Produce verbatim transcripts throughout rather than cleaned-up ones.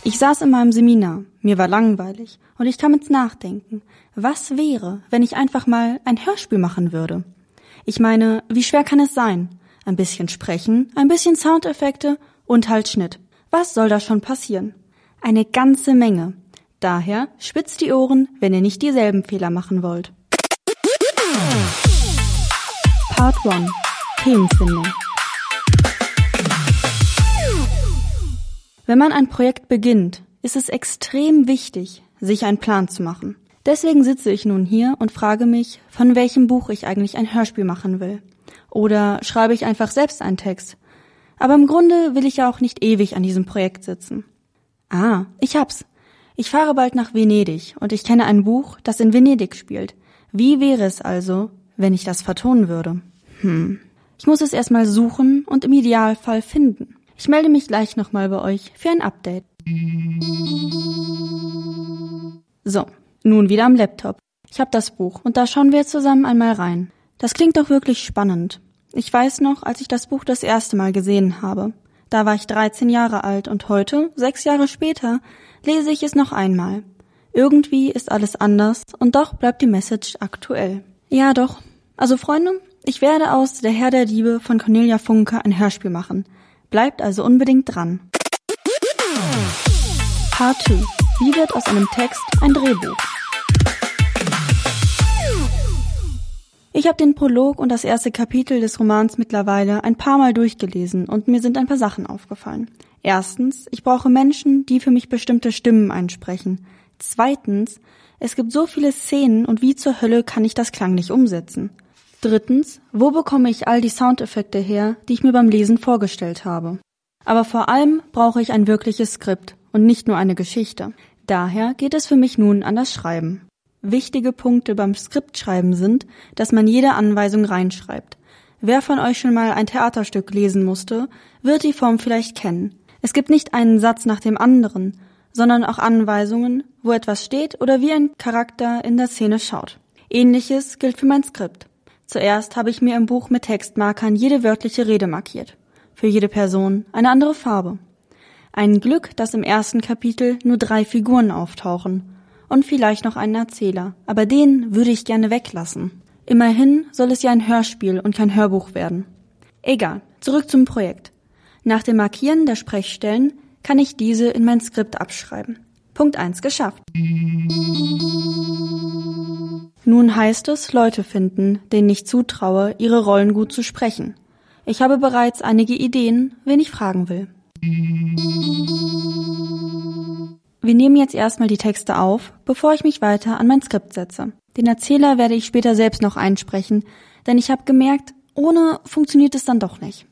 Ich saß in meinem Seminar, mir war langweilig und ich kam ins Nachdenken. Was wäre, wenn ich einfach mal ein Hörspiel machen würde? Ich meine, wie schwer kann es sein? Ein bisschen sprechen, ein bisschen Soundeffekte und halt Schnitt. Was soll da schon passieren? Eine ganze Menge. Daher spitzt die Ohren, wenn ihr nicht dieselben Fehler machen wollt. Part eins. Themenfindung. Wenn man ein Projekt beginnt, ist es extrem wichtig, sich einen Plan zu machen. Deswegen sitze ich nun hier und frage mich, von welchem Buch ich eigentlich ein Hörspiel machen will. Oder schreibe ich einfach selbst einen Text? Aber im Grunde will ich ja auch nicht ewig an diesem Projekt sitzen. Ah, ich hab's. Ich fahre bald nach Venedig und ich kenne ein Buch, das in Venedig spielt. Wie wäre es also, wenn ich das vertonen würde? Hm. Ich muss es erstmal suchen und im Idealfall finden. Ich melde mich gleich nochmal bei euch für ein Update. So, nun wieder am Laptop. Ich habe das Buch und da schauen wir jetzt zusammen einmal rein. Das klingt doch wirklich spannend. Ich weiß noch, als ich das Buch das erste Mal gesehen habe. Da war ich dreizehn Jahre alt und heute, sechs Jahre später, lese ich es noch einmal. Irgendwie ist alles anders und doch bleibt die Message aktuell. Ja doch. Also Freunde, ich werde aus Der Herr der Diebe von Cornelia Funke ein Hörspiel machen. Bleibt also unbedingt dran. Part zwei. Wie wird aus einem Text ein Drehbuch? Ich habe den Prolog und das erste Kapitel des Romans mittlerweile ein paar Mal durchgelesen und mir sind ein paar Sachen aufgefallen. Erstens, ich brauche Menschen, die für mich bestimmte Stimmen einsprechen. Zweitens, es gibt so viele Szenen und wie zur Hölle kann ich das klanglich umsetzen? Drittens, wo bekomme ich all die Soundeffekte her, die ich mir beim Lesen vorgestellt habe? Aber vor allem brauche ich ein wirkliches Skript und nicht nur eine Geschichte. Daher geht es für mich nun an das Schreiben. Wichtige Punkte beim Skriptschreiben sind, dass man jede Anweisung reinschreibt. Wer von euch schon mal ein Theaterstück lesen musste, wird die Form vielleicht kennen. Es gibt nicht einen Satz nach dem anderen, sondern auch Anweisungen, wo etwas steht oder wie ein Charakter in der Szene schaut. Ähnliches gilt für mein Skript. Zuerst habe ich mir im Buch mit Textmarkern jede wörtliche Rede markiert. Für jede Person eine andere Farbe. Ein Glück, dass im ersten Kapitel nur drei Figuren auftauchen. Und vielleicht noch einen Erzähler. Aber den würde ich gerne weglassen. Immerhin soll es ja ein Hörspiel und kein Hörbuch werden. Egal, zurück zum Projekt. Nach dem Markieren der Sprechstellen kann ich diese in mein Skript abschreiben. Punkt eins geschafft. Nun heißt es, Leute finden, denen ich zutraue, ihre Rollen gut zu sprechen. Ich habe bereits einige Ideen, wen ich fragen will. Wir nehmen jetzt erstmal die Texte auf, bevor ich mich weiter an mein Skript setze. Den Erzähler werde ich später selbst noch einsprechen, denn ich habe gemerkt, ohne funktioniert es dann doch nicht.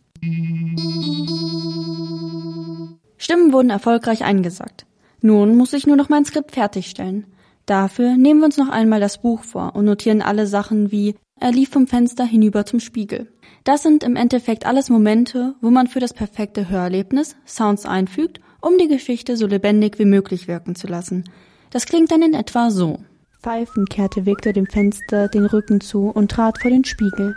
Stimmen wurden erfolgreich eingesagt. Nun muss ich nur noch mein Skript fertigstellen. Dafür nehmen wir uns noch einmal das Buch vor und notieren alle Sachen wie er lief vom Fenster hinüber zum Spiegel. Das sind im Endeffekt alles Momente, wo man für das perfekte Hörerlebnis Sounds einfügt, um die Geschichte so lebendig wie möglich wirken zu lassen. Das klingt dann in etwa so. Pfeifend kehrte Victor dem Fenster den Rücken zu und trat vor den Spiegel.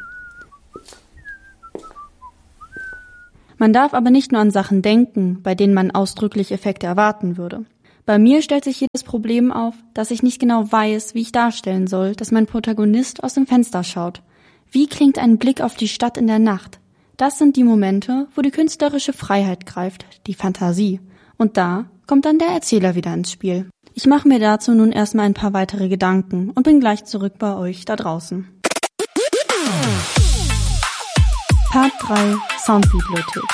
Man darf aber nicht nur an Sachen denken, bei denen man ausdrücklich Effekte erwarten würde. Bei mir stellt sich jedes Problem auf, dass ich nicht genau weiß, wie ich darstellen soll, dass mein Protagonist aus dem Fenster schaut. Wie klingt ein Blick auf die Stadt in der Nacht? Das sind die Momente, wo die künstlerische Freiheit greift, die Fantasie. Und da kommt dann der Erzähler wieder ins Spiel. Ich mache mir dazu nun erstmal ein paar weitere Gedanken und bin gleich zurück bei euch da draußen. Part drei. Soundbibliothek.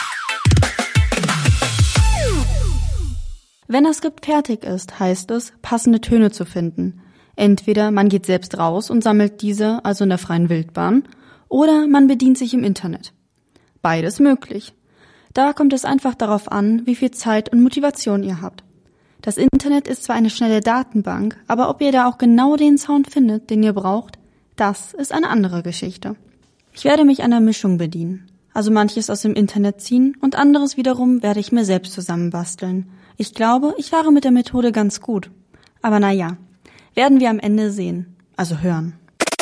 Wenn das Skript fertig ist, heißt es, passende Töne zu finden. Entweder man geht selbst raus und sammelt diese, also in der freien Wildbahn, oder man bedient sich im Internet. Beides möglich. Da kommt es einfach darauf an, wie viel Zeit und Motivation ihr habt. Das Internet ist zwar eine schnelle Datenbank, aber ob ihr da auch genau den Sound findet, den ihr braucht, das ist eine andere Geschichte. Ich werde mich einer Mischung bedienen. Also manches aus dem Internet ziehen und anderes wiederum werde ich mir selbst zusammenbasteln. Ich glaube, ich fahre mit der Methode ganz gut. Aber naja, werden wir am Ende sehen. Also hören.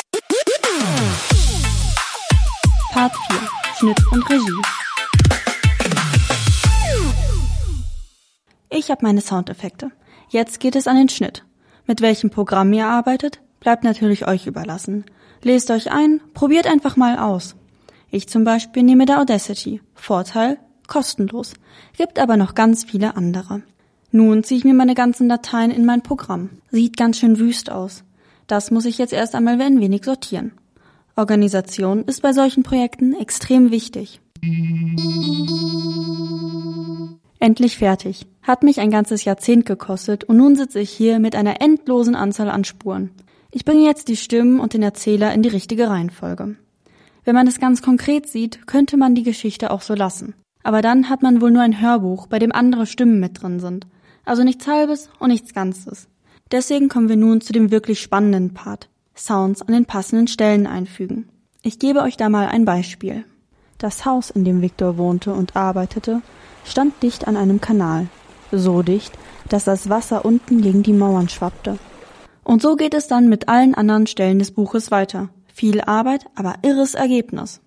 Part vier. Schnitt und Regie. Ich habe meine Soundeffekte. Jetzt geht es an den Schnitt. Mit welchem Programm ihr arbeitet, bleibt natürlich euch überlassen. Lest euch ein, probiert einfach mal aus. Ich zum Beispiel nehme da Audacity. Vorteil, kostenlos. Gibt aber noch ganz viele andere. Nun ziehe ich mir meine ganzen Dateien in mein Programm. Sieht ganz schön wüst aus. Das muss ich jetzt erst einmal ein wenig sortieren. Organisation ist bei solchen Projekten extrem wichtig. Endlich fertig. Hat mich ein ganzes Jahrzehnt gekostet und nun sitze ich hier mit einer endlosen Anzahl an Spuren. Ich bringe jetzt die Stimmen und den Erzähler in die richtige Reihenfolge. Wenn man es ganz konkret sieht, könnte man die Geschichte auch so lassen. Aber dann hat man wohl nur ein Hörbuch, bei dem andere Stimmen mit drin sind. Also nichts Halbes und nichts Ganzes. Deswegen kommen wir nun zu dem wirklich spannenden Part. Sounds an den passenden Stellen einfügen. Ich gebe euch da mal ein Beispiel. Das Haus, in dem Viktor wohnte und arbeitete, stand dicht an einem Kanal. So dicht, dass das Wasser unten gegen die Mauern schwappte. Und so geht es dann mit allen anderen Stellen des Buches weiter. Viel Arbeit, aber irres Ergebnis.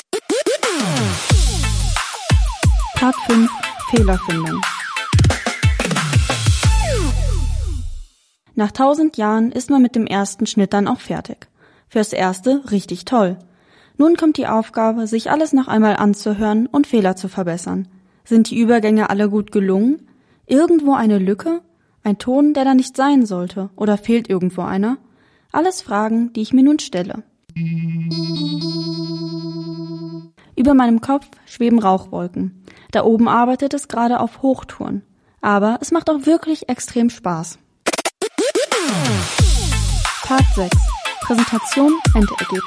Part fünf. Fehlerfindung. Nach tausend Jahren ist man mit dem ersten Schnitt dann auch fertig. Fürs Erste richtig toll. Nun kommt die Aufgabe, sich alles noch einmal anzuhören und Fehler zu verbessern. Sind die Übergänge alle gut gelungen? Irgendwo eine Lücke? Ein Ton, der da nicht sein sollte? Oder fehlt irgendwo einer? Alles Fragen, die ich mir nun stelle. Über meinem Kopf schweben Rauchwolken. Da oben arbeitet es gerade auf Hochtouren. Aber es macht auch wirklich extrem Spaß. Part sechs. Präsentation, Endergebnis.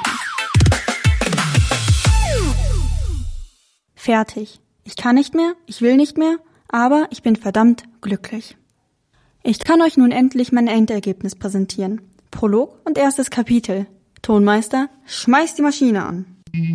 Fertig. Ich kann nicht mehr, ich will nicht mehr, aber ich bin verdammt glücklich. Ich kann euch nun endlich mein Endergebnis präsentieren. Prolog und erstes Kapitel. Tonmeister, schmeiß die Maschine an.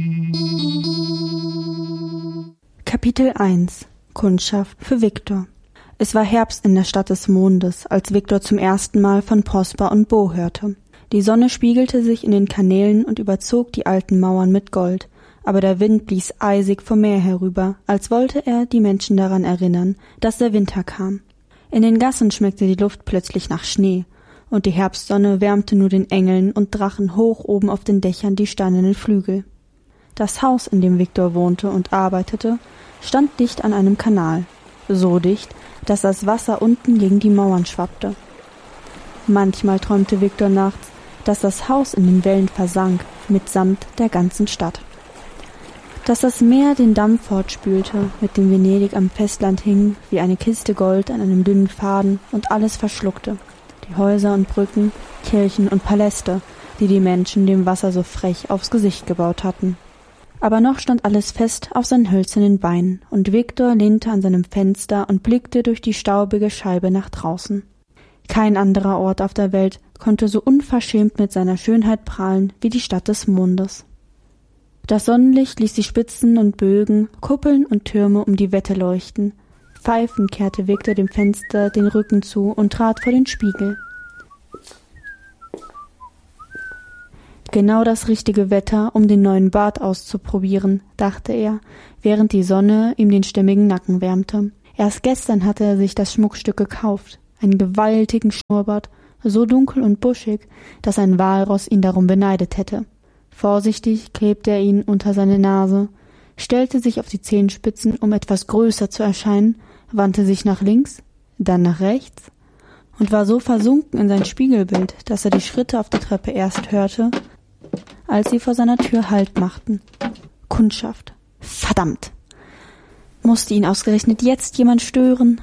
Kapitel eins. Kundschaft für Viktor. Es war Herbst in der Stadt des Mondes, als Viktor zum ersten Mal von Prosper und Bo hörte. Die Sonne spiegelte sich in den Kanälen und überzog die alten Mauern mit Gold, aber der Wind blies eisig vom Meer herüber, als wollte er die Menschen daran erinnern, dass der Winter kam. In den Gassen schmeckte die Luft plötzlich nach Schnee, und die Herbstsonne wärmte nur den Engeln und Drachen hoch oben auf den Dächern die steinernen Flügel. Das Haus, in dem Viktor wohnte und arbeitete, stand dicht an einem Kanal, so dicht, dass das Wasser unten gegen die Mauern schwappte. Manchmal träumte Viktor nachts, dass das Haus in den Wellen versank, mitsamt der ganzen Stadt. Dass das Meer den Damm fortspülte, mit dem Venedig am Festland hing, wie eine Kiste Gold an einem dünnen Faden und alles verschluckte. Die Häuser und Brücken, Kirchen und Paläste, die die Menschen dem Wasser so frech aufs Gesicht gebaut hatten. Aber noch stand alles fest auf seinen hölzernen Beinen, und Viktor lehnte an seinem Fenster und blickte durch die staubige Scheibe nach draußen. Kein anderer Ort auf der Welt konnte so unverschämt mit seiner Schönheit prahlen wie die Stadt des Mondes. Das Sonnenlicht ließ die Spitzen und Bögen, Kuppeln und Türme um die Wette leuchten. Pfeifend kehrte Viktor dem Fenster den Rücken zu und trat vor den Spiegel. Genau das richtige Wetter, um den neuen Bart auszuprobieren, dachte er, während die Sonne ihm den stämmigen Nacken wärmte. Erst gestern hatte er sich das Schmuckstück gekauft, einen gewaltigen Schnurrbart, so dunkel und buschig, dass ein Walross ihn darum beneidet hätte. Vorsichtig klebte er ihn unter seine Nase, stellte sich auf die Zehenspitzen, um etwas größer zu erscheinen, wandte sich nach links, dann nach rechts und war so versunken in sein Spiegelbild, dass er die Schritte auf der Treppe erst hörte, als sie vor seiner Tür Halt machten. Kundschaft. Verdammt! Musste ihn ausgerechnet jetzt jemand stören?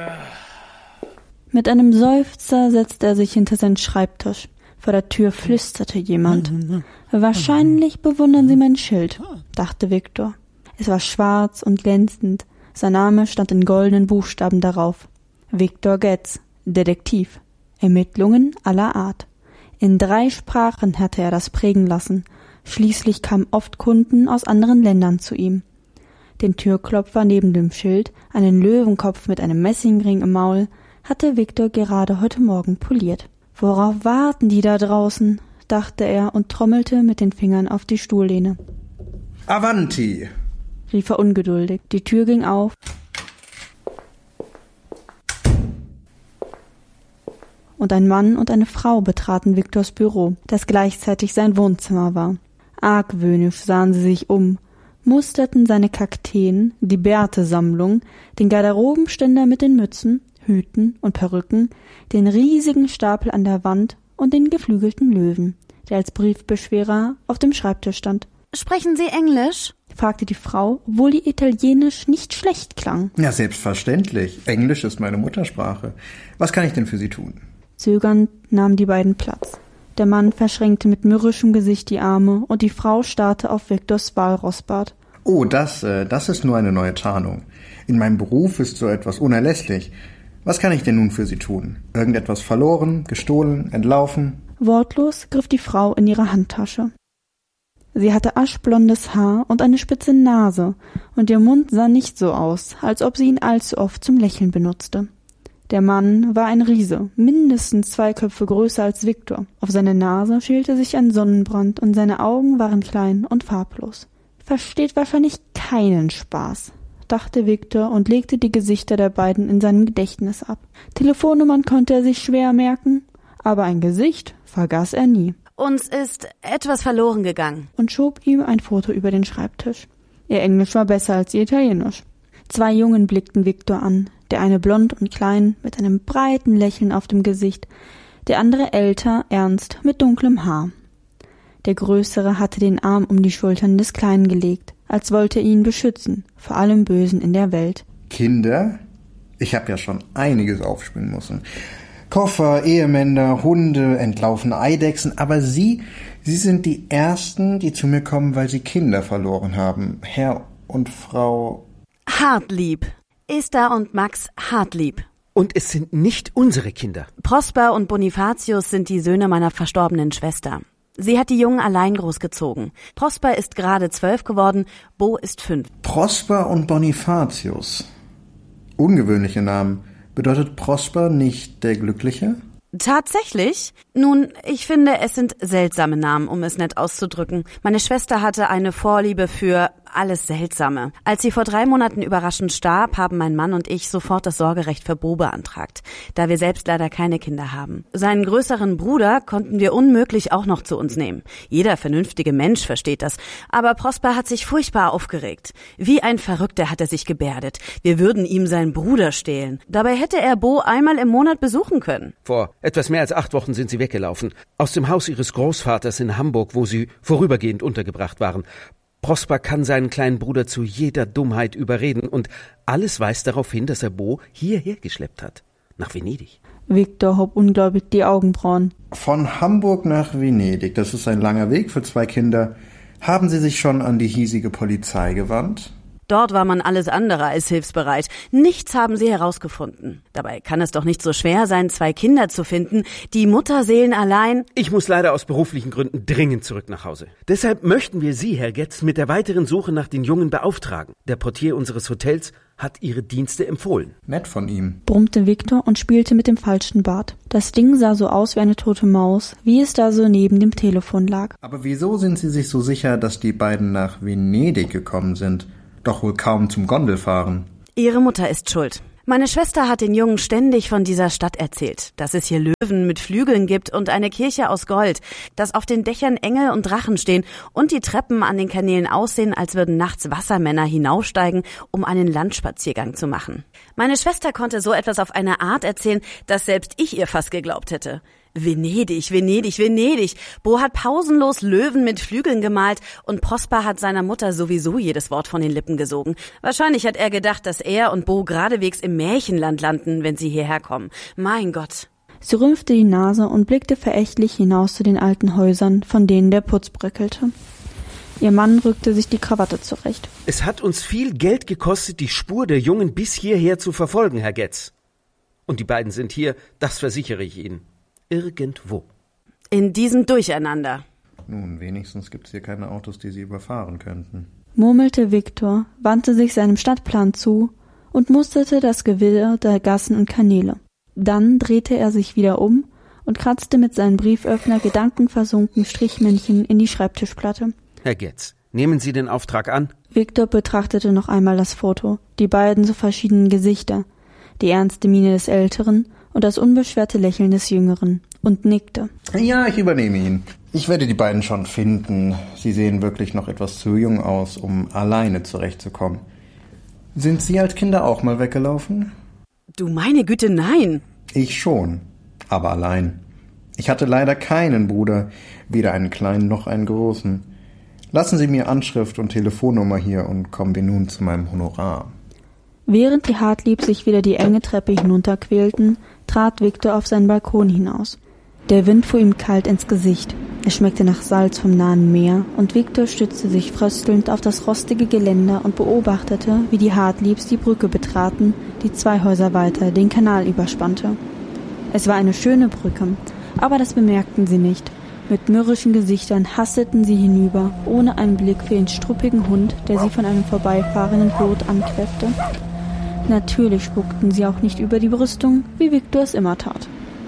Mit einem Seufzer setzte er sich hinter seinen Schreibtisch. Vor der Tür flüsterte jemand. Wahrscheinlich bewundern sie mein Schild, dachte Viktor. Es war schwarz und glänzend. Sein Name stand in goldenen Buchstaben darauf. Viktor Getz, Detektiv. Ermittlungen aller Art. In drei Sprachen hatte er das prägen lassen. Schließlich kamen oft Kunden aus anderen Ländern zu ihm. Den Türklopfer neben dem Schild, einen Löwenkopf mit einem Messingring im Maul, hatte Viktor gerade heute Morgen poliert. »Worauf warten die da draußen?« dachte er und trommelte mit den Fingern auf die Stuhllehne. »Avanti«, rief er ungeduldig. Die Tür ging auf und ein Mann und eine Frau betraten Viktors Büro, das gleichzeitig sein Wohnzimmer war. Argwöhnisch sahen sie sich um, musterten seine Kakteen, die Bärtesammlung, den Garderobenständer mit den Mützen, Hüten und Perücken, den riesigen Stapel an der Wand und den geflügelten Löwen, der als Briefbeschwerer auf dem Schreibtisch stand. »Sprechen Sie Englisch?« fragte die Frau, obwohl ihr Italienisch nicht schlecht klang. Ja, selbstverständlich. Englisch ist meine Muttersprache. Was kann ich denn für Sie tun? Zögernd nahmen die beiden Platz. Der Mann verschränkte mit mürrischem Gesicht die Arme und die Frau starrte auf Viktors Walrossbart. Oh, das, äh, das ist nur eine neue Tarnung. In meinem Beruf ist so etwas unerlässlich. Was kann ich denn nun für Sie tun? Irgendetwas verloren, gestohlen, entlaufen? Wortlos griff die Frau in ihre Handtasche. Sie hatte aschblondes Haar und eine spitze Nase, und ihr Mund sah nicht so aus, als ob sie ihn allzu oft zum Lächeln benutzte. Der Mann war ein Riese, mindestens zwei Köpfe größer als Viktor. Auf seine Nase schälte sich ein Sonnenbrand und seine Augen waren klein und farblos. Versteht wahrscheinlich keinen Spaß, dachte Viktor und legte die Gesichter der beiden in seinem Gedächtnis ab. Telefonnummern konnte er sich schwer merken, aber ein Gesicht vergaß er nie. »Uns ist etwas verloren gegangen«, und schob ihm ein Foto über den Schreibtisch. Ihr Englisch war besser als ihr Italienisch. Zwei Jungen blickten Viktor an, der eine blond und klein, mit einem breiten Lächeln auf dem Gesicht, der andere älter, ernst, mit dunklem Haar. Der Größere hatte den Arm um die Schultern des Kleinen gelegt, als wollte er ihn beschützen, vor allem Bösen in der Welt. Kinder? Ich habe ja schon einiges aufspüren müssen. Koffer, Ehemänner, Hunde, entlaufene Eidechsen, aber Sie, Sie sind die Ersten, die zu mir kommen, weil Sie Kinder verloren haben. Herr und Frau... Hartlieb. Esther und Max Hartlieb. Und es sind nicht unsere Kinder. Prosper und Bonifatius sind die Söhne meiner verstorbenen Schwester. Sie hat die Jungen allein großgezogen. Prosper ist gerade zwölf geworden, Bo ist fünf. Prosper und Bonifatius. Ungewöhnliche Namen. Bedeutet Prosper nicht der Glückliche? Tatsächlich? Nun, ich finde, es sind seltsame Namen, um es nett auszudrücken. Meine Schwester hatte eine Vorliebe für alles Seltsame. Als sie vor drei Monaten überraschend starb, haben mein Mann und ich sofort das Sorgerecht für Bo beantragt, da wir selbst leider keine Kinder haben. Seinen größeren Bruder konnten wir unmöglich auch noch zu uns nehmen. Jeder vernünftige Mensch versteht das. Aber Prosper hat sich furchtbar aufgeregt. Wie ein Verrückter hat er sich gebärdet. Wir würden ihm seinen Bruder stehlen. Dabei hätte er Bo einmal im Monat besuchen können. Vor etwas mehr als acht Wochen sind sie weggelaufen. Aus dem Haus ihres Großvaters in Hamburg, wo sie vorübergehend untergebracht waren. Prosper kann seinen kleinen Bruder zu jeder Dummheit überreden und alles weist darauf hin, dass er Bo hierher geschleppt hat. Nach Venedig. Viktor hob ungläubig die Augenbrauen. Von Hamburg nach Venedig, das ist ein langer Weg für zwei Kinder. Haben Sie sich schon an die hiesige Polizei gewandt? Dort war man alles andere als hilfsbereit. Nichts haben sie herausgefunden. Dabei kann es doch nicht so schwer sein, zwei Kinder zu finden, die Mutterseelen allein... Ich muss leider aus beruflichen Gründen dringend zurück nach Hause. Deshalb möchten wir Sie, Herr Getz, mit der weiteren Suche nach den Jungen beauftragen. Der Portier unseres Hotels hat Ihre Dienste empfohlen. Nett von ihm, brummte Viktor und spielte mit dem falschen Bart. Das Ding sah so aus wie eine tote Maus, wie es da so neben dem Telefon lag. Aber wieso sind Sie sich so sicher, dass die beiden nach Venedig gekommen sind? Doch wohl kaum zum Gondelfahren. Ihre Mutter ist schuld. Meine Schwester hat den Jungen ständig von dieser Stadt erzählt, dass es hier Löwen mit Flügeln gibt und eine Kirche aus Gold, dass auf den Dächern Engel und Drachen stehen und die Treppen an den Kanälen aussehen, als würden nachts Wassermänner hinaufsteigen, um einen Landspaziergang zu machen. Meine Schwester konnte so etwas auf eine Art erzählen, dass selbst ich ihr fast geglaubt hätte. Venedig, Venedig, Venedig. Bo hat pausenlos Löwen mit Flügeln gemalt und Prosper hat seiner Mutter sowieso jedes Wort von den Lippen gesogen. Wahrscheinlich hat er gedacht, dass er und Bo geradewegs im Märchenland landen, wenn sie hierher kommen. Mein Gott. Sie rümpfte die Nase und blickte verächtlich hinaus zu den alten Häusern, von denen der Putz bröckelte. Ihr Mann rückte sich die Krawatte zurecht. Es hat uns viel Geld gekostet, die Spur der Jungen bis hierher zu verfolgen, Herr Getz. Und die beiden sind hier, das versichere ich Ihnen. Irgendwo. In diesem Durcheinander. Nun, wenigstens gibt's hier keine Autos, die sie überfahren könnten. Murmelte Viktor, wandte sich seinem Stadtplan zu und musterte das Gewirr der Gassen und Kanäle. Dann drehte er sich wieder um und kratzte mit seinem Brieföffner gedankenversunken Strichmännchen in die Schreibtischplatte. Herr Getz, nehmen Sie den Auftrag an? Viktor betrachtete noch einmal das Foto, die beiden so verschiedenen Gesichter, die ernste Miene des Älteren und das unbeschwerte Lächeln des Jüngeren und nickte. Ja, ich übernehme ihn. Ich werde die beiden schon finden. Sie sehen wirklich noch etwas zu jung aus, um alleine zurechtzukommen. Sind Sie als Kinder auch mal weggelaufen? Du meine Güte, nein. Ich schon, aber allein. Ich hatte leider keinen Bruder, weder einen kleinen noch einen großen. Lassen Sie mir Anschrift und Telefonnummer hier und kommen wir nun zu meinem Honorar. Während die Hartliebs sich wieder die enge Treppe hinunterquälten, trat Viktor auf seinen Balkon hinaus. Der Wind fuhr ihm kalt ins Gesicht. Es schmeckte nach Salz vom nahen Meer und Viktor stützte sich fröstelnd auf das rostige Geländer und beobachtete, wie die Hartliebs die Brücke betraten, die zwei Häuser weiter den Kanal überspannte. Es war eine schöne Brücke, aber das bemerkten sie nicht. Mit mürrischen Gesichtern hasteten sie hinüber, ohne einen Blick für den struppigen Hund, der sie von einem vorbeifahrenden Boot ankläffte. Natürlich spuckten sie auch nicht über die Brüstung, wie Viktor es immer tat.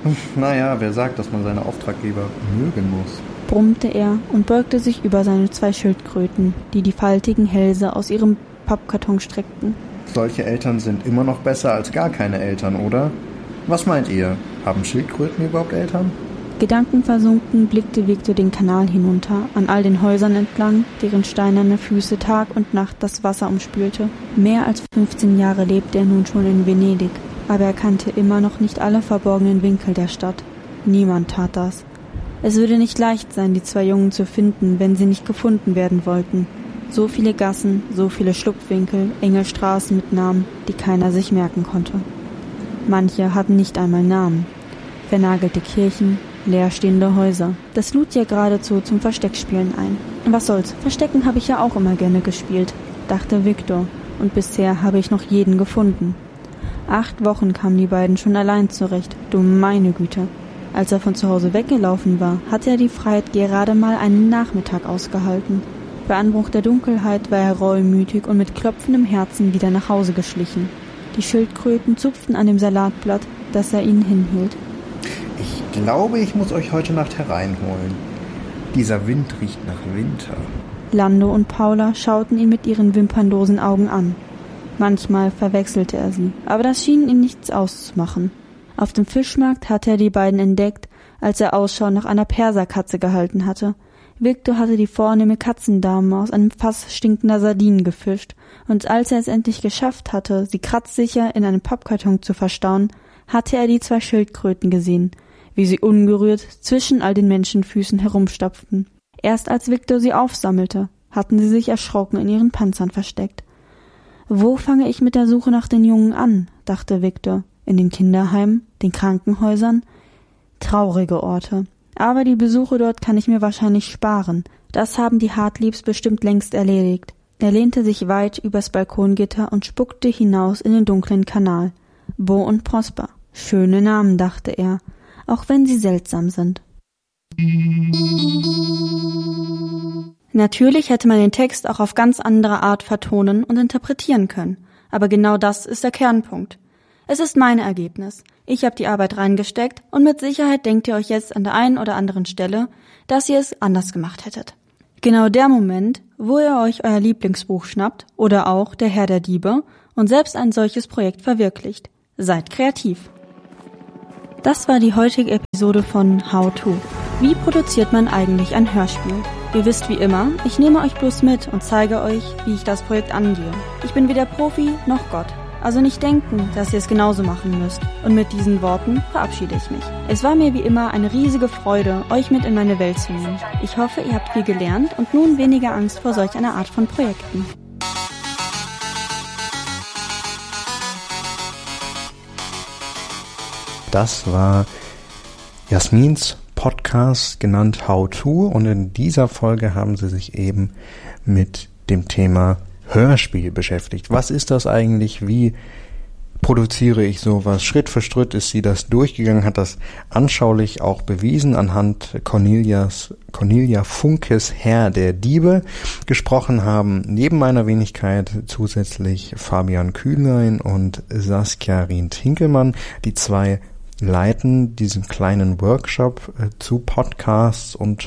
Naja, wer sagt, dass man seine Auftraggeber mögen muss? Brummte er und beugte sich über seine zwei Schildkröten, die die faltigen Hälse aus ihrem Pappkarton streckten. Solche Eltern sind immer noch besser als gar keine Eltern, oder? Was meint ihr? Haben Schildkröten überhaupt Eltern? Gedankenversunken blickte Viktor den Kanal hinunter, an all den Häusern entlang, deren steinerne Füße Tag und Nacht das Wasser umspülte. Mehr als fünfzehn Jahre lebte er nun schon in Venedig, aber er kannte immer noch nicht alle verborgenen Winkel der Stadt. Niemand tat das. Es würde nicht leicht sein, die zwei Jungen zu finden, wenn sie nicht gefunden werden wollten. So viele Gassen, so viele Schlupfwinkel, enge Straßen mit Namen, die keiner sich merken konnte. Manche hatten nicht einmal Namen. Vernagelte Kirchen, leerstehende Häuser. Das lud ja geradezu zum Versteckspielen ein. Was soll's, Verstecken habe ich ja auch immer gerne gespielt, dachte Viktor, und bisher habe ich noch jeden gefunden. Acht Wochen kamen die beiden schon allein zurecht, du meine Güte. Als er von zu Hause weggelaufen war, hatte er die Freiheit gerade mal einen Nachmittag ausgehalten. Bei Anbruch der Dunkelheit war er reumütig und mit klopfendem Herzen wieder nach Hause geschlichen. Die Schildkröten zupften an dem Salatblatt, das er ihnen hinhielt. Ich glaube, ich muss euch heute Nacht hereinholen. Dieser Wind riecht nach Winter. Lando und Paula schauten ihn mit ihren wimpernlosen Augen an. Manchmal verwechselte er sie, aber das schien ihm nichts auszumachen. Auf dem Fischmarkt hatte er die beiden entdeckt, als er Ausschau nach einer Perserkatze gehalten hatte. Viktor hatte die vornehme Katzendame aus einem Fass stinkender Sardinen gefischt, und als er es endlich geschafft hatte, sie kratzsicher in einem Pappkarton zu verstauen, hatte er die zwei Schildkröten gesehen, wie sie ungerührt zwischen all den Menschenfüßen herumstapften. Erst als Viktor sie aufsammelte, hatten sie sich erschrocken in ihren Panzern versteckt. Wo fange ich mit der Suche nach den Jungen an, dachte Viktor. In den Kinderheimen, den Krankenhäusern? Traurige Orte. Aber die Besuche dort kann ich mir wahrscheinlich sparen. Das haben die Hartliebs bestimmt längst erledigt. Er lehnte sich weit übers Balkongitter und spuckte hinaus in den dunklen Kanal. Bo und Prosper. Schöne Namen, dachte er, auch wenn sie seltsam sind. Natürlich hätte man den Text auch auf ganz andere Art vertonen und interpretieren können. Aber genau das ist der Kernpunkt. Es ist mein Ergebnis. Ich habe die Arbeit reingesteckt und mit Sicherheit denkt ihr euch jetzt an der einen oder anderen Stelle, dass ihr es anders gemacht hättet. Genau der Moment, wo ihr euch euer Lieblingsbuch schnappt oder auch Der Herr der Diebe und selbst ein solches Projekt verwirklicht. Seid kreativ. Das war die heutige Episode von How To. Wie produziert man eigentlich ein Hörspiel? Ihr wisst wie immer, ich nehme euch bloß mit und zeige euch, wie ich das Projekt angehe. Ich bin weder Profi noch Gott. Also nicht denken, dass ihr es genauso machen müsst. Und mit diesen Worten verabschiede ich mich. Es war mir wie immer eine riesige Freude, euch mit in meine Welt zu nehmen. Ich hoffe, ihr habt viel gelernt und nun weniger Angst vor solch einer Art von Projekten. Das war Jasmins Podcast, genannt How To, und in dieser Folge haben sie sich eben mit dem Thema Hörspiel beschäftigt. Was ist das eigentlich? Wie produziere ich sowas? Schritt für Schritt ist sie das durchgegangen, hat das anschaulich auch bewiesen anhand Cornelias, Cornelia Funkes Herr der Diebe. Gesprochen haben neben meiner Wenigkeit zusätzlich Fabian Kühnlein und Saskia Rient-Hinkelmann. Die zwei leiten diesen kleinen Workshop äh, zu Podcasts und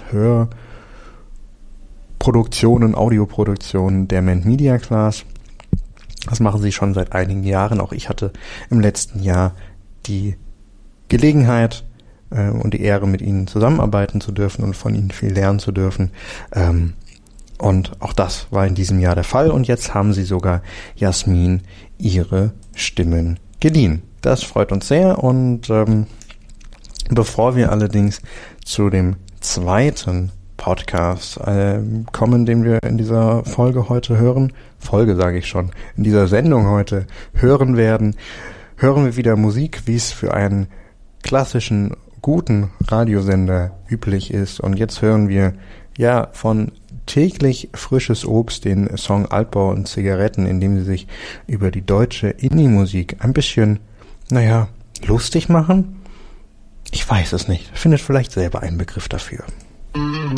Hörproduktionen, Audioproduktionen der Ment Media Class. Das machen sie schon seit einigen Jahren. Auch ich hatte im letzten Jahr die Gelegenheit äh, und die Ehre, mit ihnen zusammenarbeiten zu dürfen und von ihnen viel lernen zu dürfen. Ähm, und auch das war in diesem Jahr der Fall. Und jetzt haben sie sogar Jasmin ihre Stimmen geliehen. Das freut uns sehr. Und ähm, bevor wir allerdings zu dem zweiten Podcast äh, kommen, den wir in dieser Folge heute hören, Folge sage ich schon, in dieser Sendung heute hören werden, hören wir wieder Musik, wie es für einen klassischen, guten Radiosender üblich ist. Und jetzt hören wir ja von Täglich frisches Obst den Song Altbau und Zigaretten, in dem sie sich über die deutsche Indie-Musik ein bisschen, naja, lustig machen? Ich weiß es nicht. Findet vielleicht selber einen Begriff dafür.